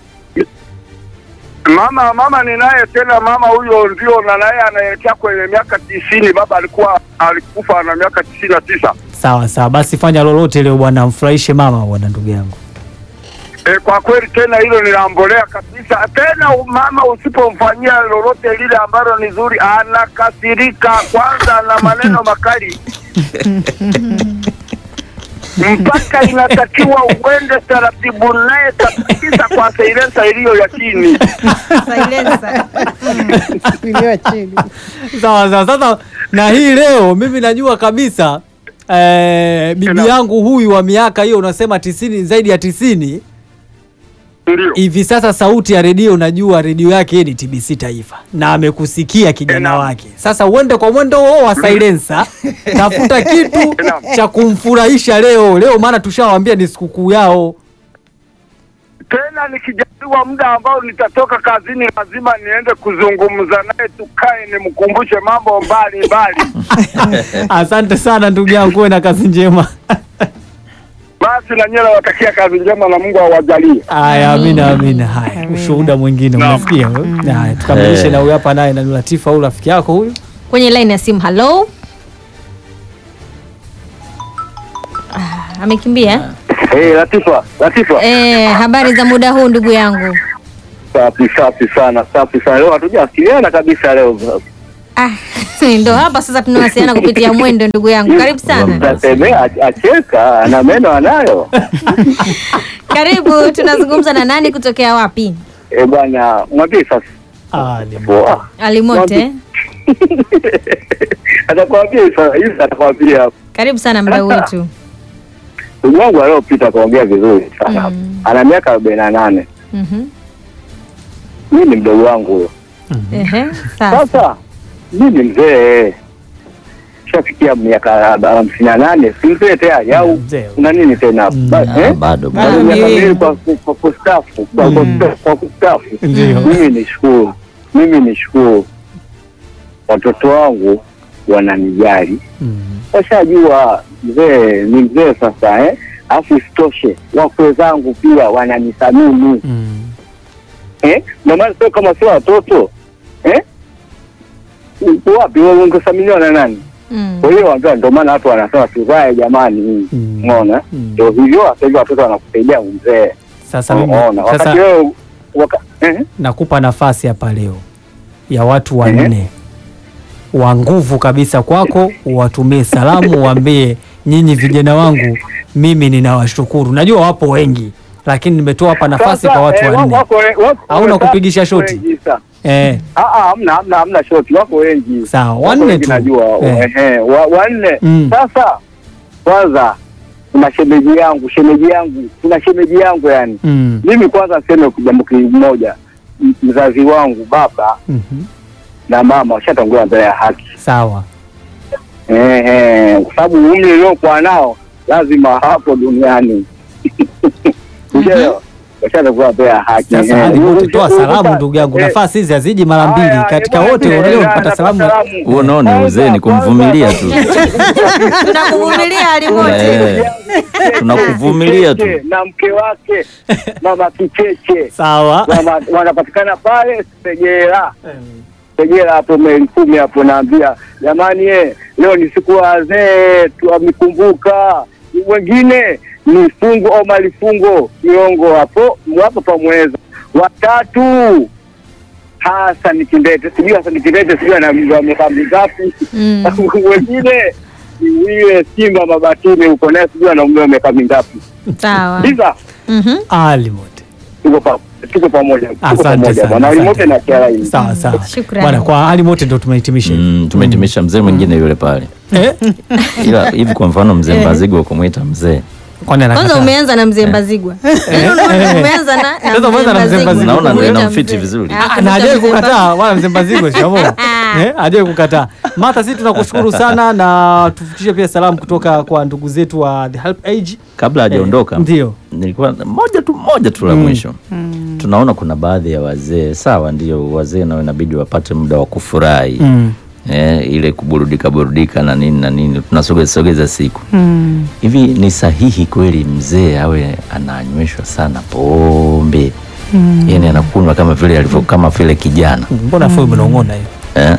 [SPEAKER 6] ninaye tena, mama huyo ndio na naye anaelekea kwenye miaka 90. Baba alikufa na miaka 99.
[SPEAKER 3] Sawa, basi fanya lolote leo bwana, mfurahishe mama bwana, ndugu yangu.
[SPEAKER 6] Kwa kweli tena hilo nilambolea kabisa. Tena mama usipomfanyia lolote lile ambalo ni zuri, anakasirika kwanza na maneno makali. Mpaka inatakiwa uende taratibu naye kabisa kwa silencer iliyo ya chini.
[SPEAKER 4] Silencer
[SPEAKER 1] iliyo ya chini.
[SPEAKER 3] Sawa. Sasa na hii leo mimi najua kabisa bibi yangu huyu wa miaka hiyo unasema 90, zaidi ya 90,
[SPEAKER 6] Ndio.
[SPEAKER 3] hivi sasa sauti ya redio, unajua redio yake ni TBC Taifa na amekusikia kijana
[SPEAKER 6] Naam.
[SPEAKER 3] wake. Sasa uende kwa mwendo huo wa silencer, tafuta kitu
[SPEAKER 6] Naam.
[SPEAKER 3] cha kumfurahisha leo, maana tushawaambia ni sikukuu yao.
[SPEAKER 6] Tena nikijaliwa muda ambao nitatoka kazini, lazima niende kuzungumza naye, tukae nimkumbushe mambo mbalimbali.
[SPEAKER 3] Asante sana ndugu yangu, uwe na kazi njema.
[SPEAKER 6] Basi na nyela watakia kazi njema na Mungu awajalie.
[SPEAKER 3] Haya, amina. Haya, ushuhuda mwingine unasikia? Haya, tukamilishe na huyu hapa naye na Latifa, huyu rafiki yako huyu
[SPEAKER 4] Kwenye line ya simu. Hello. Amekimbia.
[SPEAKER 6] Latifa.
[SPEAKER 4] Habari za muda huu ndugu yangu?
[SPEAKER 6] Safi sana. Leo hatujawasiliana kabisa leo.
[SPEAKER 4] Ndo hapa sasa tunawasiliana kupitia mwendo ndugu yangu. Karibu sana.
[SPEAKER 6] Tatemea acheka, ana meno anayo.
[SPEAKER 4] Karibu, tunazungumza na nani kutokea wapi?
[SPEAKER 6] Bwana, mwambie sasa. Poa.
[SPEAKER 4] Alimote.
[SPEAKER 6] Atakwambia sasa hivi, atakwambia.
[SPEAKER 4] Karibu sana mdau wetu.
[SPEAKER 6] Ndugu wangu aliyopita kaongea vizuri sana. Ana miaka 48. Mimi ni mdogo wangu huyo. Sasa mimi mzee. Shafikia miaka 58, si mzee tayari au una nini tena?
[SPEAKER 2] Bado
[SPEAKER 6] kwa kustafu. Mimi nishukuru. Watoto wangu wananijali. Washajua mzee ni mzee sasa, afu isitoshe wakwe zangu pia wananisamini. Ndio maana sio kama sio watoto. Wapi wewe ungesaminiwa na nani? Kwa hiyo ndio maana watu wanasema tuvae jamani. Umeona? Ndio hivyo sasa hivi watoto wanakusaidia mzee.
[SPEAKER 3] Sasa mimi
[SPEAKER 6] wakati wewe
[SPEAKER 3] nakupa nafasi hapa leo ya watu wanne wa nguvu kabisa kwako, uwatumie salamu, uambie nyinyi vijana wangu mimi ninawashukuru. Najua wapo wengi, lakini nimetoa hapa nafasi kwa watu wanne. Au nakupigisha shoti?
[SPEAKER 6] Hamna shoti, wako wengi.
[SPEAKER 3] Sawa, wanne tu.
[SPEAKER 6] Najua wanne. Sasa kwanza kuna shemeji yangu yani. Mimi kwanza niseme jambo kimoja. Mzazi wangu baba na mama washatangulia mbele ya haki.
[SPEAKER 3] Sawa.
[SPEAKER 6] Kwa sababu umri uliokuwa nao lazima hapo duniani. Ndio. Washatangulia mbele ya haki.
[SPEAKER 3] Sasa toa salamu ndugu yangu. Nafasi hizi haziji mara mbili katika wote unapata salamu.
[SPEAKER 2] Wewe unaona mzee ni kumvumilia tu.
[SPEAKER 4] Tunakuvumilia Alimote.
[SPEAKER 2] Tunakuvumilia tu.
[SPEAKER 6] Na mke wake Mama Kicheche.
[SPEAKER 3] Sawa.
[SPEAKER 6] Wanapatikana pale Segera hapo Meli hapo, naambia jamani leo ni siku ya wazee tuwakumbuka. Wengine ni fungo au malifungo Kiongo hapo pamweza. Watatu Hassan Kindete, sijui ana miaka mingapi. Wengine ni ile Simba Mabatini huko naye sijui ana miaka mingapi.
[SPEAKER 4] Sawa.
[SPEAKER 6] Ndiza.
[SPEAKER 3] Alimote.
[SPEAKER 6] Tuko pamoja.
[SPEAKER 3] Asante sana.
[SPEAKER 6] Bwana Alimote na Kiara hii.
[SPEAKER 3] Sawa.
[SPEAKER 4] Shukrani.
[SPEAKER 3] Bwana, kwa Alimote ndo tumehitimisha.
[SPEAKER 2] Tumehitimisha mzee mwingine yule pale. Ila hivi kwa mfano mzee Mbazigwa kumuita mzee.
[SPEAKER 4] Kwanza umeanza na mzee Mbazigwa. Umeanza na mzee Mbazigwa.
[SPEAKER 2] Naona ndio inamfiti vizuri.
[SPEAKER 3] Na hajawahi kukataa wala mzee Mbazigwa sio? Hajawahi kukataa. Martha, sisi tunakushukuru sana na tufikishe pia salamu kutoka kwa ndugu zetu wa The Help Age.
[SPEAKER 2] Kabla hajaondoka,
[SPEAKER 3] ndio
[SPEAKER 2] nilikuwa moja tu la mwisho. Tunaona kuna baadhi ya wazee, sawa, ndio wazee nao inabidi wapate muda wa kufurahi. Ile kuburudika na nini tunasogeza siku. Hivi ni sahihi kweli mzee awe ananyweshwa sana pombe? Yaani anakunywa kama vile kijana.
[SPEAKER 3] Mbona fue mnaongona hiyo?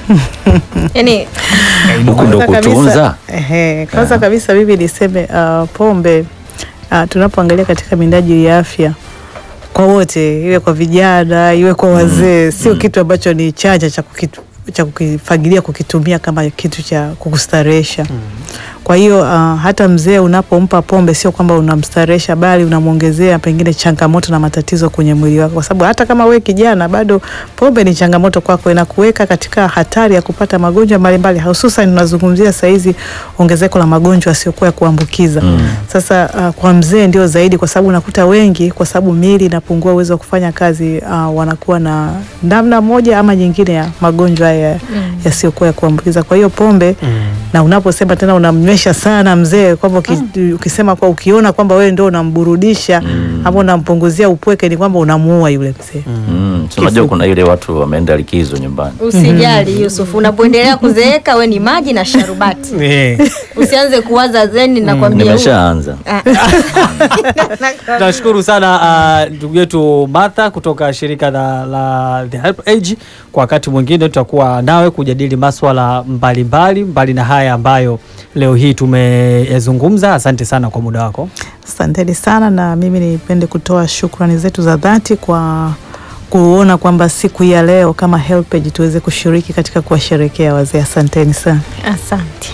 [SPEAKER 4] Yaani
[SPEAKER 2] huko ndo kutunza.
[SPEAKER 1] Kwanza kabisa bibi niseme pombe tunapoangalia katika mindaji ya afya kwa wote, iwe kwa vijana iwe kwa wazee, sio kitu ambacho ni chanya cha kukifagilia kukitumia kama kitu cha kukustarehesha. Kwa hiyo hata mzee unapompa pombe sio kwamba unamstaresha, bali unamwongezea pengine changamoto na matatizo kwenye mwili wako, kwa sababu hata kama wewe kijana bado pombe ni changamoto kwako, inakuweka katika hatari ya kupata magonjwa mbalimbali, hususan tunazungumzia saizi ongezeko la magonjwa yasiyokuwa ya kuambukiza. Sasa kwa mzee ndio zaidi, kwa sababu unakuta wengi, kwa sababu miili inapungua uwezo wa kufanya kazi, wanakuwa na namna moja ama nyingine ya magonjwa yasiyokuwa ya kuambukiza. Kwa hiyo pombe, na unaposema tena unamnywesha sana mzee, kwamba ukisema kwa ukiona kwamba wewe ndio unamburudisha hapo unampunguzia upweke, ni kwamba unamuua yule mzee.
[SPEAKER 2] Unajua kuna ile watu wameenda likizo nyumbani.
[SPEAKER 4] Usijali Yusuf, unapoendelea kuzeeka we ni maji na sharubati. Usianze kuwaza zeni, nakwambia.
[SPEAKER 2] Nimeshaanza.
[SPEAKER 3] Tunashukuru sana ndugu yetu Martha kutoka shirika la The Help Age. Kwa wakati mwingine tutakuwa nawe kujadili masuala mbali na haya ambayo leo hii tumeyazungumza. Asante sana kwa muda wako.
[SPEAKER 1] Asanteni sana, na mimi nipende kutoa shukrani zetu za dhati kwa kuona kwamba siku ya leo kama Help Age tuweze kushiriki katika kuwasherehekea wazee. Asanteni sana.
[SPEAKER 4] Asante.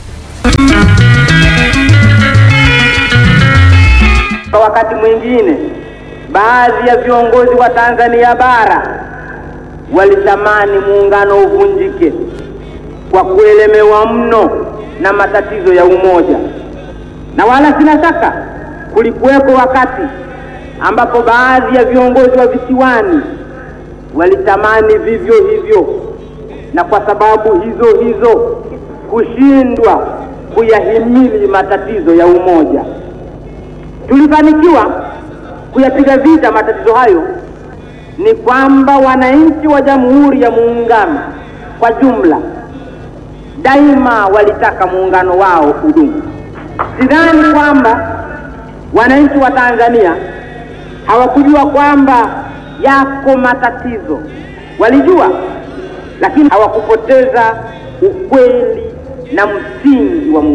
[SPEAKER 7] Kwa wakati mwingine baadhi ya viongozi wa Tanzania bara walitamani muungano uvunjike kwa kuelemewa mno na matatizo ya umoja, na wala sina shaka kulikuwepo wakati ambapo baadhi ya viongozi wa visiwani walitamani vivyo hivyo, na kwa sababu hizo kushindwa kuyahimili matatizo ya umoja. Tulifanikiwa kuyapiga vita matatizo hayo ni kwamba wananchi wa Jamhuri ya Muungano kwa jumla daima walitaka muungano wao udumu. Sidhani kwamba wananchi wa Tanzania hawakujua kwamba yako matatizo. Walijua, lakini hawakupoteza ukweli na msingi wa